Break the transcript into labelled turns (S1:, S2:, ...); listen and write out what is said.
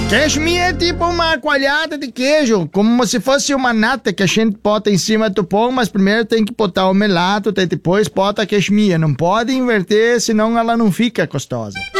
S1: Cashmere é tipo uma coalhada de queijo, como se fosse uma nata que a gente bota em cima do pão, mas primeiro tem que botar o melato, depois bota a cashmere. Não pode inverter, senão ela não fica gostosa.